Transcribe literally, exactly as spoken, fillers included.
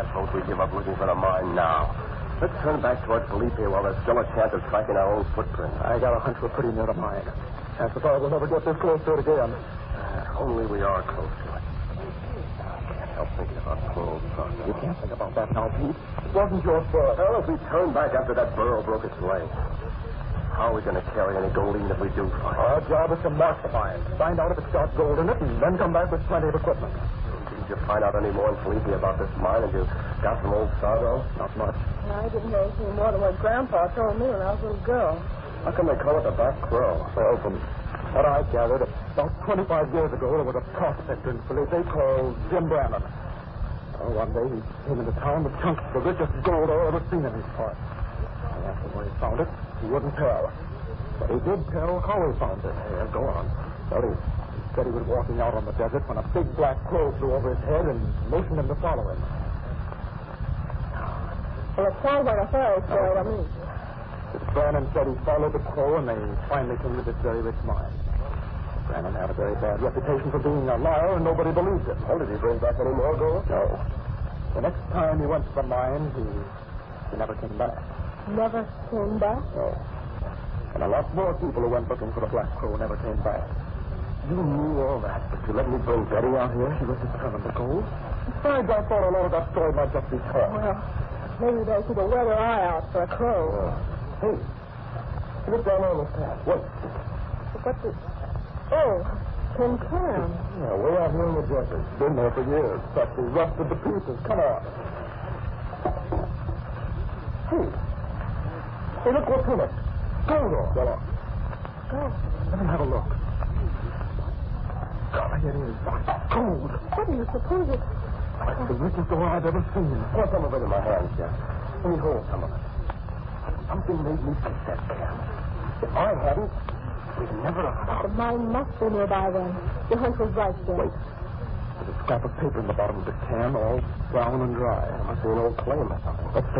I suppose we give up looking for the mine now. Let's turn back toward Felipe while there's still a chance of tracking our own footprint. I got a hunch we're pretty near the mine. Chances are we'll never get this close to it again. Uh, only we are close to it. I can't help thinking about clothes. You can't think about that now, Pete. It wasn't your fault. Well, if we turn back after that burro broke its leg, how are we going to carry any gold even if we do find it? Our job is to mark the mine, find out if it's got gold in it, and then come back with plenty of equipment. Didn't you find out any more in Felipe about this mine and you got some old sorrow? Not much. I didn't know anything more than what Grandpa told me when I was a little girl. How come they call it the Black Crow? Well, from what I gathered, about twenty-five years ago, there was a prospector in Felipe called Jim Brannon. Well, one day he came into town with chunks of the richest gold I ever seen in his part. I asked him where he found it. He wouldn't tell. But he did tell how he found it. Yeah, go on. Well, he, he said he was walking out on the desert when a big black crow flew over his head and motioned him to follow him. Well, it sounds like a fairy tale to me. Brannon said he followed the crow and they finally came to this very rich mine. Brannon had a very bad reputation for being a liar and nobody believed him. Well, did he bring back any more gold? No. The next time he went to the mine, he, he never came back. Never came back? No. And a lot more people who went looking for the Black Crow never came back. You knew all that, but you let me bring Betty out here? She was determined to go. Besides, I thought a lot of that story might just be talk. Well, maybe they keep a weather eye out for a crow. Uh, hey, look down on the path. What? What's it? Oh, Tim Cam. Yeah, way out here in the desert. Been there for years. But we rusted to pieces. Come on. Hey. Hey, look what's in it. Gold on. Go on. Go. Let me have a look. God, it is gold. What do you suppose it? It's the richest gold I've ever seen. I have some of it in my hands, Jack. Let me hold some of it. Something made me pick that can. If I hadn't, we'd never have found The mine must be nearby then. Your hunch was right, Jim. Wait. There's a scrap of paper in the bottom of the can, all brown and dry. It must be an old claim or something. Let's